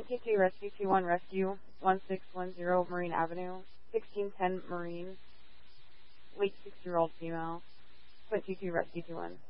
22 Rescue 21 Rescue 1610 Marine Avenue, 1610 Marine, late 6-year-old female, 22 Rescue 21.